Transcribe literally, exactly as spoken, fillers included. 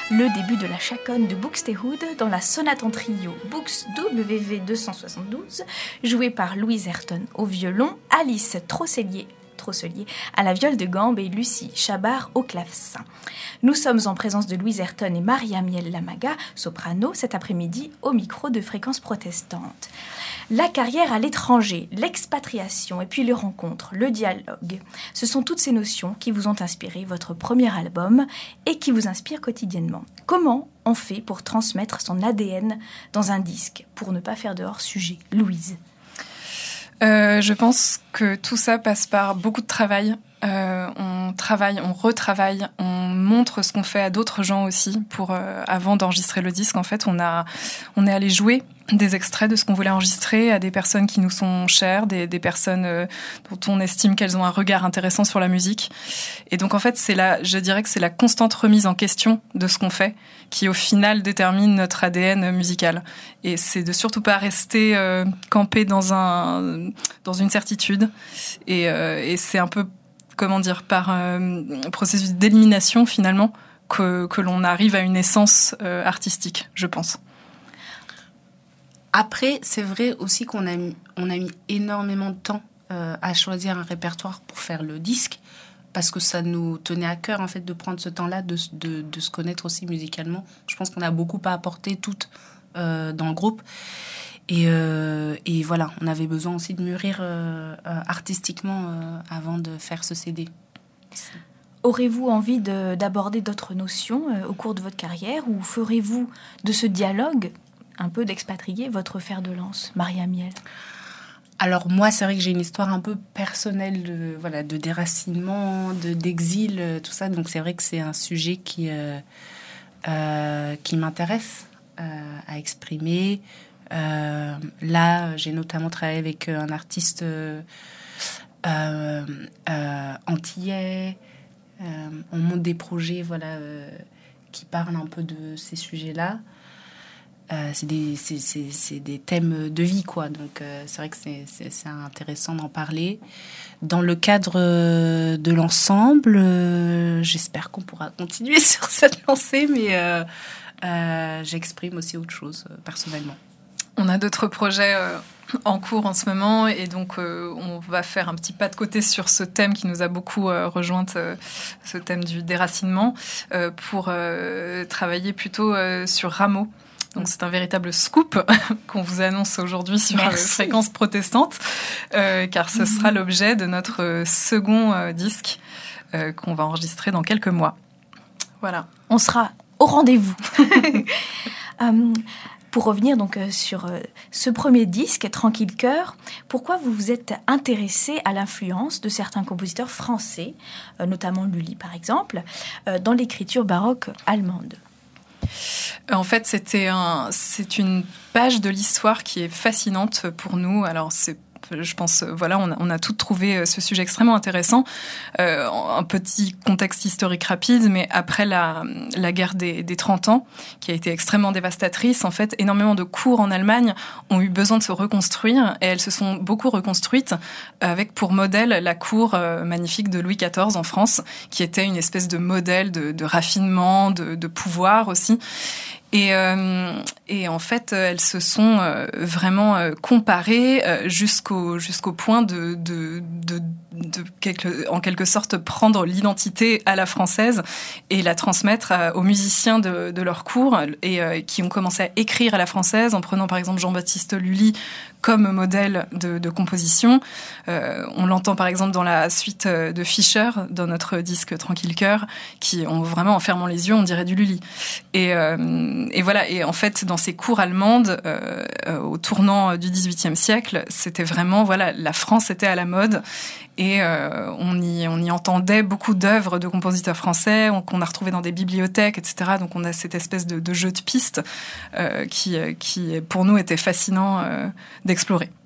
le début de la chaconne de Buxtehude dans la sonate en trio Bux W V deux cent soixante-douze, jouée par Louise Ayrton au violon, Alice Trosselier, Trosselier à la viole de gambe et Lucie Chabard au clavecin. Nous sommes en présence de Louise Ayrton et Maria Miel Lamaga, soprano, cet après-midi au micro de Fréquence Protestante. La carrière à l'étranger, l'expatriation et puis les rencontres, le dialogue, ce sont toutes ces notions qui vous ont inspiré votre premier album et qui vous inspirent quotidiennement. Comment on fait pour transmettre son A D N dans un disque, pour ne pas faire de hors-sujet? Louise. Euh, je pense que tout ça passe par beaucoup de travail. Euh, on travaille, on retravaille, on montre ce qu'on fait à d'autres gens aussi. Pour euh, avant d'enregistrer le disque, en fait, on a, on est allé jouer des extraits de ce qu'on voulait enregistrer à des personnes qui nous sont chères, des, des personnes euh, dont on estime qu'elles ont un regard intéressant sur la musique. Et donc, en fait, c'est la, je dirais que c'est la constante remise en question de ce qu'on fait qui, au final, détermine notre A D N musical. Et c'est de surtout pas rester euh, campé dans un, dans une certitude. Et, euh, et c'est un peu, comment dire, par euh, processus d'élimination, finalement, que, que l'on arrive à une essence euh, artistique, je pense. Après, c'est vrai aussi qu'on a mis, on a mis énormément de temps euh, à choisir un répertoire pour faire le disque, parce que ça nous tenait à cœur en fait de prendre ce temps-là, de, de, de se connaître aussi musicalement. Je pense qu'on a beaucoup à apporter toutes euh, dans le groupe. Et, euh, et voilà, on avait besoin aussi de mûrir euh, euh, artistiquement euh, avant de faire ce C D. Aurez-vous envie de, d'aborder d'autres notions euh, au cours de votre carrière, ou ferez-vous de ce dialogue un peu d'expatrié votre fer de lance, Maria Miel? Alors moi, c'est vrai que j'ai une histoire un peu personnelle de, voilà, de déracinement, de, d'exil, tout ça. Donc c'est vrai que c'est un sujet qui, euh, euh, qui m'intéresse euh, à exprimer. Euh, là, j'ai notamment travaillé avec un artiste euh, euh, euh, antillais. Euh, on monte des projets voilà, euh, qui parlent un peu de ces sujets-là. Euh, c'est, des, c'est, c'est, c'est des thèmes de vie, quoi. Donc, euh, c'est vrai que c'est, c'est, c'est intéressant d'en parler. Dans le cadre euh, de l'ensemble, euh, j'espère qu'on pourra continuer sur cette lancée, mais euh, euh, j'exprime aussi autre chose, euh, personnellement. On a d'autres projets euh, en cours en ce moment, et donc euh, on va faire un petit pas de côté sur ce thème qui nous a beaucoup euh, rejointe, euh, ce thème du déracinement, euh, pour euh, travailler plutôt euh, sur Rameau. Donc c'est un véritable scoop qu'on vous annonce aujourd'hui sur euh, Fréquence Protestante, euh, car ce sera l'objet de notre euh, second euh, disque euh, qu'on va enregistrer dans quelques mois. Voilà. On sera au rendez-vous. euh, pour revenir donc euh, sur euh, ce premier disque, Tranquille Cœur, pourquoi vous vous êtes intéressé à l'influence de certains compositeurs français, euh, notamment Lully par exemple, euh, dans l'écriture baroque allemande? En fait, c'était un, c'est une page de l'histoire qui est fascinante pour nous. Alors, c'est, je pense, voilà, on a, on a toutes trouvé ce sujet extrêmement intéressant. Euh, un petit contexte historique rapide, mais après la, la guerre des, des trente ans, qui a été extrêmement dévastatrice, en fait, énormément de cours en Allemagne ont eu besoin de se reconstruire, et elles se sont beaucoup reconstruites avec pour modèle la cour euh, magnifique de Louis quatorze en France, qui était une espèce de modèle de, de raffinement, de, de pouvoir aussi. Et, euh, et en fait, elles se sont euh, vraiment euh, comparées euh, jusqu'au jusqu'au point de de de, de quelque, en quelque sorte prendre l'identité à la française et la transmettre à, aux musiciens de, de leur cours, et euh, qui ont commencé à écrire à la française en prenant par exemple Jean-Baptiste Lully comme modèle de, de composition. Euh, on l'entend par exemple dans la suite de Fischer, dans notre disque Tranquille Cœur, qui ont vraiment, en fermant les yeux, on dirait du Lully. Et, euh, et voilà. Et en fait, dans ces cours allemandes, euh, euh, au tournant du dix-huitième siècle, c'était vraiment, voilà, la France était à la mode. Et euh, on, y, on y entendait beaucoup d'œuvres de compositeurs français qu'on a retrouvées dans des bibliothèques, et cetera. Donc on a cette espèce de, de jeu de pistes euh, qui, qui, pour nous, était fascinant euh, d'explorer.